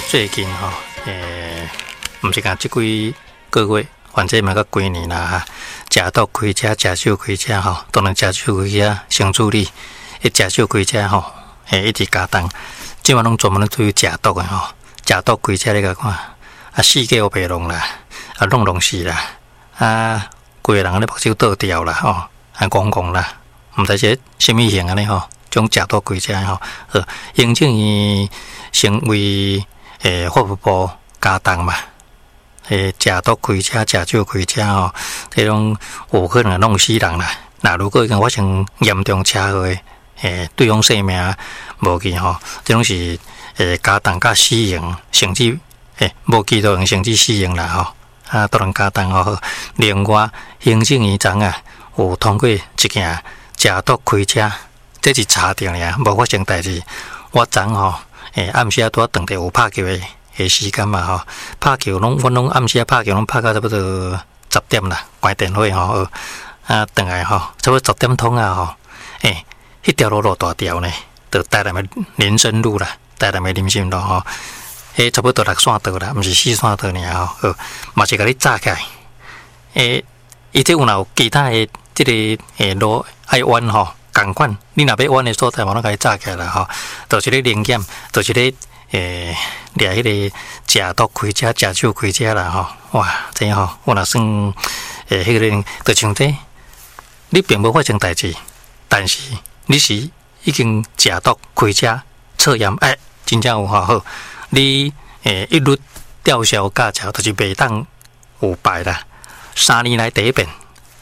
最近毋是讲即几个月，反正嘛个几年啦，食毒开车、食酒开车当然食酒开车生助力，食酒开车一直加重，即晚拢专门对食毒的食毒开车你甲看，四界白弄啦，弄死啦，规个人咧目睭倒掉啦戆戆啦，毋知是啥物型安尼种食毒开车行政院成为法务部加重嘛，食毒开车、食酒开车这种有可能弄死人啦。那如果已经发生严重车祸对方性命无去这种是加重甲死刑，甚至无期徒刑甚至死刑啦都能加重另外，行政院长有通过一件食毒开车。这是查到尔，无发生代志。我昨暗时拄当地有拍球的时间嘛拍球阮拢暗时拍球拢拍到差不多10点啦，关电话转来差不多10点通迄条路大条呢，就台南的林森路啦，台南的林森路差不多6线道啦，毋是4线道尔嘛是甲你炸起来。伊这有其他的这个路爱弯共款，你若要弯的所在，嘛拢甲伊炸起来啦就是咧零检，就是咧掠迄个食毒开车、食酒开车啦哇，这我若算迄个，就像这，你并无发生代志，但是你是已经食毒开车测验真正有好，你一律吊销驾照，就是袂当有牌啦。3年来第一遍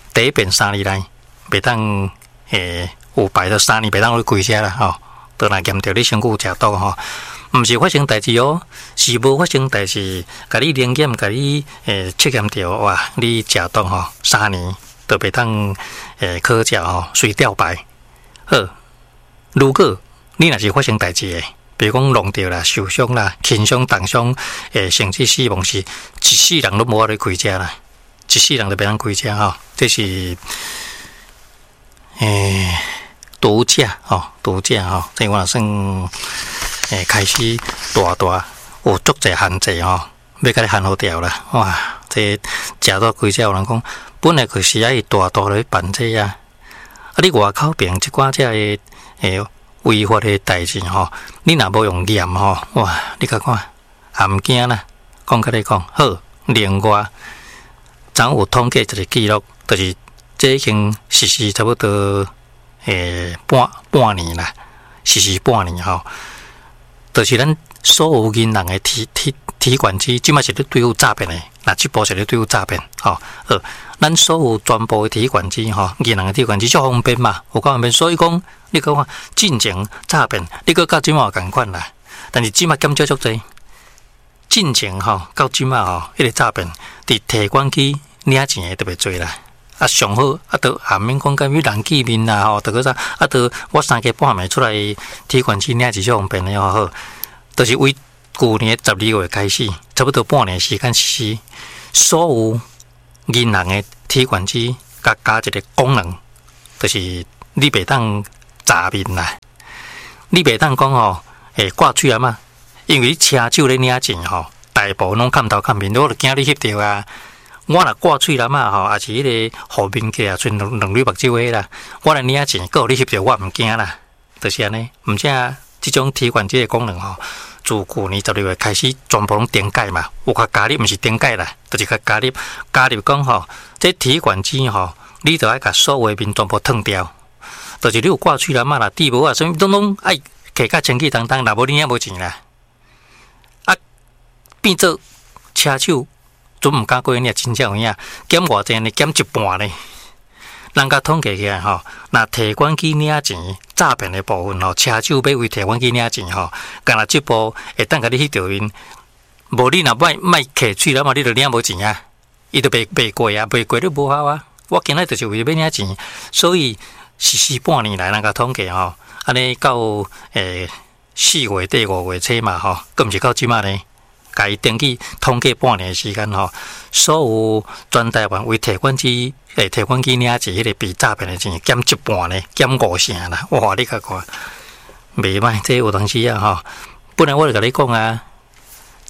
3年来袂当有牌到3年袂当去开车啦都若验着你身躯有食毒毋是发生代志是无发生代志，甲你零检，甲你测验着哇，你食毒3年都袂当考照随吊牌。如果你若是发生代志比如讲弄着啦、受伤啦、轻伤、重伤甚至死亡，是一世人都无法去开车啦，一世人都袂当开车这是毒驾这我算开始大有足侪限制要甲你限好掉啦。哇，这食到开车有人讲，本来就是爱大咧办这你外口边即寡这违法的代志你若无用验哇，你甲看也毋惊啦。讲甲你讲好，另外昨有统计一个记录，就是这已经实施差不多半年啦，实施半年就是咱所有银行的提款机，即摆是咧对付诈骗的，那这部是咧对付诈骗咱所有全部的提款机银行的提款机足方便嘛，有够方便，所以讲你讲看进前诈骗，你个甲即摆共款啦，但是即摆减少足济，进前到即摆迄个诈骗，伫提款机领钱的特别多啦。上好都也免讲干于人见面啦就个啥都我3更半暝出来提款机领是足方便的好，就是为去年12月开始，差不多半年时间实施，所有银行的提款机加一个功能，就是你袂当诈面啦，你袂当讲挂嘴嘛，因为你车手咧领钱大部分拢看头看面，我就惊你翕到我若挂喙啦也是迄个后面个剩两蕊目睭个啦，我来领钱，够你翕着我毋惊啦，就是安尼。毋则即种提款机的功能自去年12月开始全部拢顶改嘛，有较加入，毋是顶改啦，就是较加入讲这提款机你着爱甲所有的面全部褪掉，就是你有挂喙啦啦，地无什么拢爱摕甲清气当当，若无你也无钱啦，变做车手。准毋敢过你真正有影，减偌济呢？减一半呢？人家统计起来那提款机领钱诈骗的部分车手要为提款机领钱干那这部会当甲你去着面，无你若莫摕喙啦嘛，你就领无钱伊就袂过袂过你无效我今日就是为了要领钱，所以实施半年来人家统计安尼到4月底5月初嘛更毋是到即马呢。甲伊登记统计半年的时间所有全台湾为提款机领钱迄个被诈骗的钱减一半呢，减5成啦！哇，你甲看，袂歹，这有当时本来我就甲你讲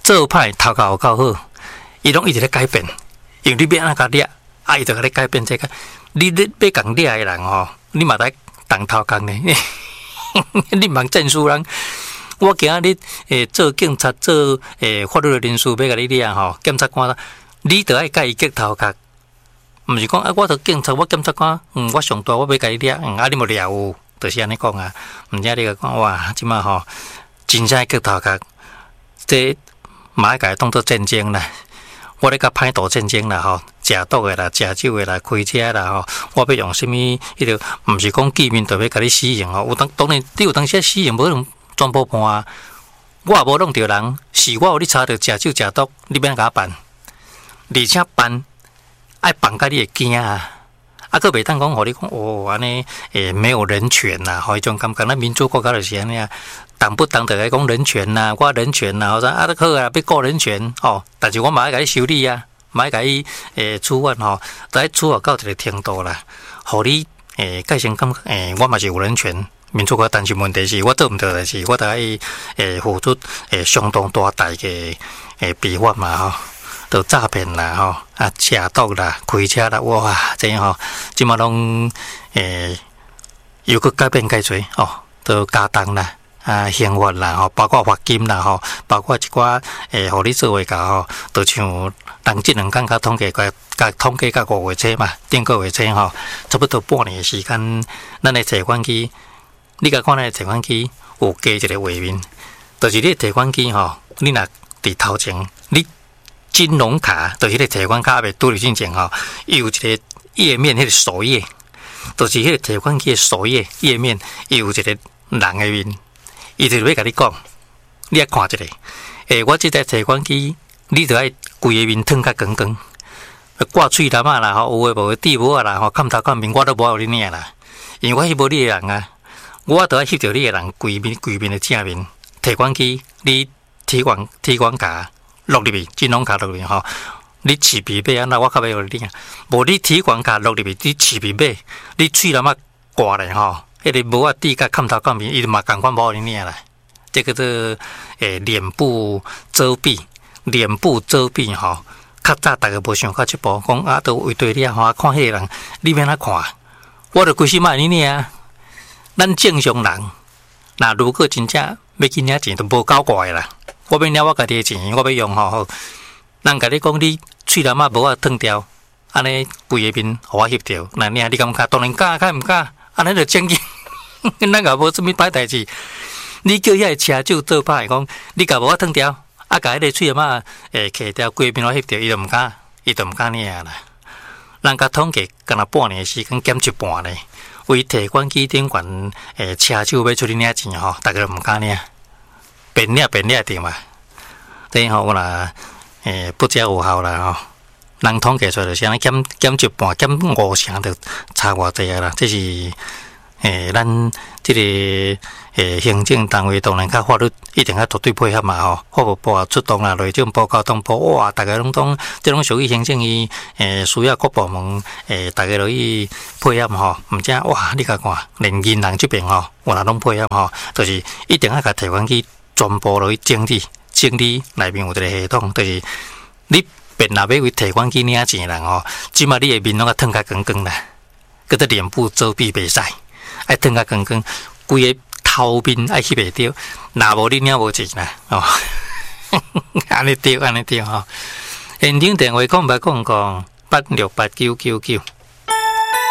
做歹头壳有够好，伊拢一直咧改变，因为你要安怎掠，伊就甲你改变这个。你要讲掠的人吼，你嘛得当头讲呢，你茫证书人。我今日做警察做法律人士要甲你掠吼，检察官，你得爱甲伊结头壳，毋是讲我做警察，我检察官，我上大我要甲你掠，你无掠有，就是安尼讲啊。毋知你个讲哇，即马吼真正结头壳，这嘛爱甲伊当做战争啦。我咧甲歹徒战争啦吼，食毒的啦，食酒的啦，开车啦吼，我要用什么？迄个毋是讲见面就要甲你死刑吼。有当然，你有当时死刑无能全部判啊。我也无弄着人，是我有你查着食酒食毒，你免甲我办，而且办爱办甲你会惊啊！啊，佫袂当讲，互你讲哦，安尼没有人权呐，吼，迄种感觉，咱民主国家就是安尼啊。当不当得来讲人权呐，我人权呐，或者啊，好啊，要顾人权哦。但是我嘛爱甲伊修理啊，嘛爱甲伊处罚吼，在处罚到一个程度啦，互你改成感觉我嘛是有人权。民主国家，但是问题是我做毋到的是，我得爱付出相当大大嘅赔款嘛吼，都诈骗啦吼，啊吃毒啦，开车啦，哇，这样吼，即马拢又搁改变改侪哦，都加重啦。啊，刑罚啦吼，包括罚金啦吼，包括一寡互你做话甲吼，就像人即2工甲统计甲统计甲5月初嘛，顶个月初吼，差不多半年的时间，咱的提款机，你甲看咱的提款机有加一个画面，就是你的提款机吼，你若伫头前，你金融卡，就是迄个提款卡未拄入进前吼，伊有一个页面，迄个首页，就是迄个提款机的首页页面，伊有一个人的面。伊就要甲你讲，你来看一下。我即台提款机，你就爱规个面烫较光光，挂喙蓝啊啦，吼，有诶无诶底无啊啦，吼，看头看面我都无有你领啦。因为我翕无你诶人啊，我就爱翕着你诶人规面诶正面。提款机，你提款卡落入去，金融卡落入去吼，你刺鼻买安那我较袂有你领。无你提款卡落入去，你刺鼻买，你喙蓝啊挂咧吼。迄个无啊底甲看头看面，伊就嘛共款无你领啦。这个做脸部遮蔽，脸部遮蔽吼，较早大家无想到这步，讲啊都为对你吼，看迄个人，你免啊看，我著规身卖你领啊。咱正常人，那如果真正要去领钱，都无够怪啦。我要领我家己的钱，我要用吼，人甲你讲你喙蓝啊无啊烫掉，安尼规个面互我翕着，那领你感觉当然敢毋敢？安尼就正经，咱也无什么歹代志。你叫遐个车手做歹讲，你甲无我烫掉，啊，甲迄个喙嘛揢掉，规边我翕着，伊就毋敢领啦。人甲统计，敢若半年的时间减一半咧。为提款机顶悬车手要出去领钱吼，大家都毋敢领，变领着嘛。等吼我若不遮有效啦吼。人统计出来就是安尼减一半，减50%就差偌济啊啦。这是咱这个行政单位当然甲法律一定要绝对配合嘛吼。法务部啊出动啦，内政部、交通部，哇，大家拢当这种属于行政伊需要各部门大家落去配合吼。毋只哇，你甲看，连银行这边吼，我若拢配合吼，就是一定要甲提款机全部落去整理内面有一个系统，就是你。便若要为提款机领钱人吼，即马你的面拢啊烫较光光啦，佮只脸部遮蔽袂使，爱烫较光光，规个头面爱翕袂着，若无你领无钱啦哦，安尼对吼。现场电话讲8689999